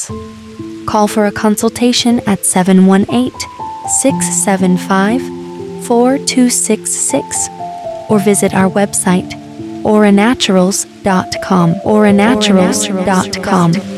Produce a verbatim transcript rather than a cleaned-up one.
Call for a consultation at seven one eight, six seven five, four two six six or visit our website aura naturals dot com aura naturals dot com.